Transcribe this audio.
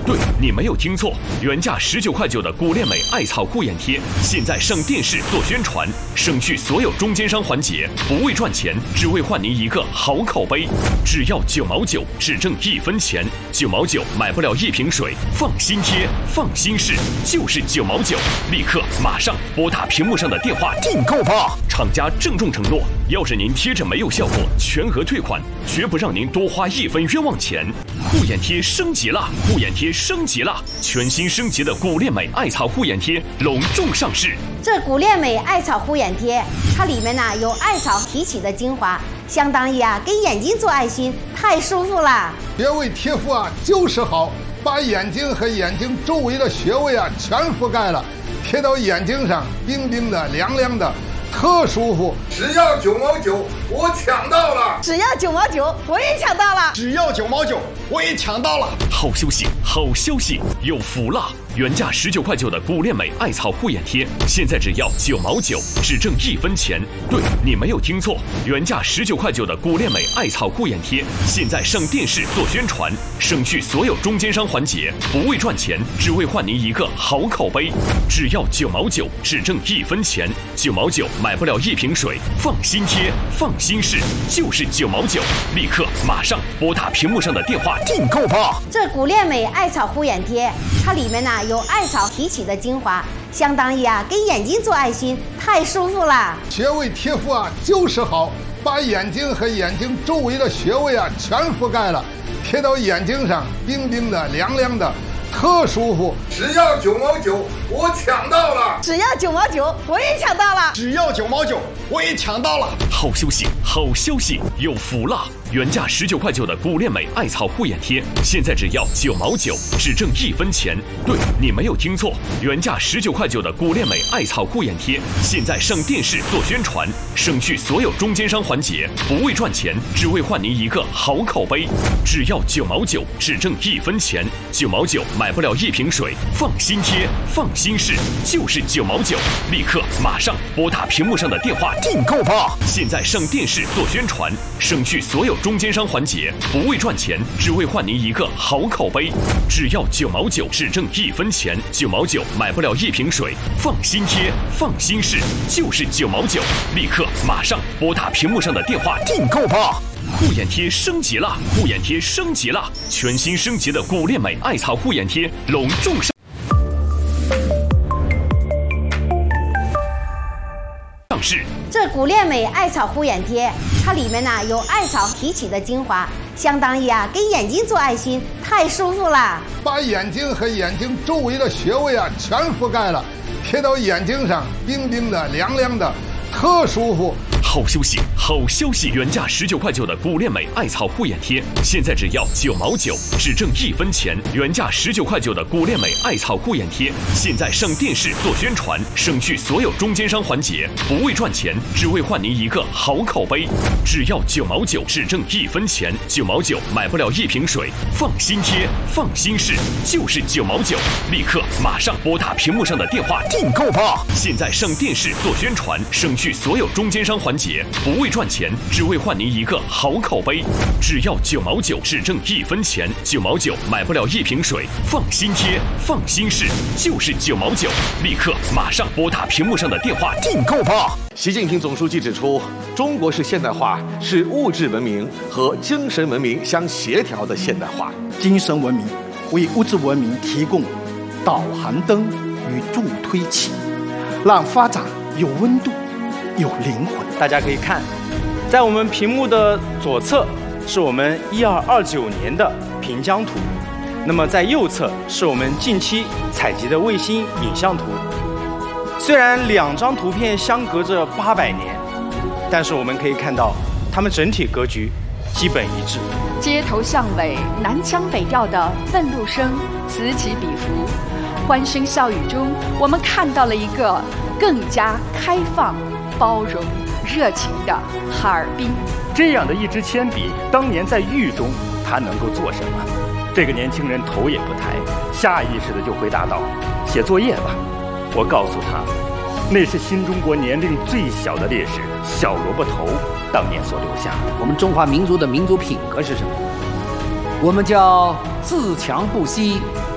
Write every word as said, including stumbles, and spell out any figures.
对，你没有听错，原价十九块九的古链美艾草护眼贴，现在上电视做宣传，省去所有中间商环节，不为赚钱，只为换您一个好口碑。只要九毛九，只挣一分钱，九毛九买不了一瓶水，放心贴，放心试，就是九毛九，立刻马上拨打屏幕上的电话订购吧。厂家郑重承诺，要是您贴着没有效果，全额退款，绝不让您多花一分冤枉钱。护眼贴升级了，护眼贴升级了，全新升级的古链美艾草护眼贴隆重上市。 这古链美艾草护眼贴，它里面呢有艾草提取的精华，相当于啊给眼睛做爱心，太舒服了。 穴位贴敷啊就是好，把眼睛和眼睛周围的穴位啊全覆盖了，贴到眼睛上，冰冰的、凉凉的，特舒服。 只要九毛九，我抢到了！ 只要九毛九，我也抢到了！ 只要九毛九，我也抢到了！ 好消息，好消息，有福了！原价十九块九的古链美艾草护眼贴，现在只要九毛九，只挣一分钱。对，你没有听错，原价十九块九的古链美艾草护眼贴，现在上电视做宣传，省去所有中间商环节，不为赚钱，只为换您一个好口碑。只要九毛九，只挣一分钱，九毛九买不了一瓶水，放心贴，放心试，就是九毛九，立刻马上拨打屏幕上的电话订购吧。 这古链美艾草护眼贴，它里面呢有艾草提取的精华，相当于啊给眼睛做爱心，太舒服了。 穴位贴敷啊就是好，把眼睛和眼睛周围的穴位啊全覆盖了，贴到眼睛上，冰冰的、凉凉的，特舒服。 只要九毛九，我抢到了！ 只要九毛九，我也抢到了！ 只要九毛九，我也抢到了！ 好消息，好消息，有福了！原价十九块九的古链美艾草护眼贴，现在只要九毛九，只挣一分钱。对，你没有听错，原价十九块九的古链美艾草护眼贴，现在上电视做宣传，省去所有中间商环节，不为赚钱，只为换您一个好口碑。只要九毛九，只挣一分钱，九毛九买不了一瓶水，放心贴，放心试，就是九毛九，立刻马上拨打屏幕上的电话订购吧。现在上电视做宣传，省去所有中间商环节，不为赚钱，只为换您一个好口碑。只要九毛九，只挣一分钱，九毛九买不了一瓶水，放心贴，放心试，就是九毛九，立刻马上拨打屏幕上的电话订购吧。护眼贴升级了，护眼贴升级了，全新升级的古链美艾草护眼贴隆重上市。 这古链美艾草护眼贴，它里面呢有艾草提取的精华，相当于啊给眼睛做爱心，太舒服了。 把眼睛和眼睛周围的穴位啊全覆盖了，贴到眼睛上，冰冰的、凉凉的，特舒服。 好消息，好消息！原价十九块九的古链美艾草护眼贴，现在只要九毛九，只挣一分钱。原价十九块九的古链美艾草护眼贴，现在上电视做宣传，省去所有中间商环节，不为赚钱，只为换您一个好口碑。只要九毛九，只挣一分钱，九毛九买不了一瓶水，放心贴，放心试，就是九毛九，立刻马上拨打屏幕上的电话订购吧。现在上电视做宣传，省去所有中间商环节，不为赚钱，只为换您一个好口碑。只要九毛九，只挣一分钱，九毛九买不了一瓶水，放心贴，放心试，就是九毛九，立刻马上拨打屏幕上的电话订购吧。 习近平总书记指出，中国式现代化是物质文明和精神文明相协调的现代化。 精神文明为物质文明提供导航灯与助推器，让发展有温度、有灵魂。 大家可以看，在我们屏幕的左侧是我们一二二九年的平江图，那么在右侧是我们近期采集的卫星影像图。虽然两张图片相隔着八百年，但是我们可以看到，它们整体格局基本一致。 街头巷尾南腔北调的愤怒声此起彼伏，欢声笑语中，我们看到了一个更加开放、包容、热情的哈尔滨。 这样的一支铅笔，当年在狱中，它能够做什么？这个年轻人头也不抬，下意识的就回答道：“写作业吧。”我告诉他，那是新中国年龄最小的烈士小萝卜头当年所留下的。 我们中华民族的民族品格是什么？我们叫自强不息，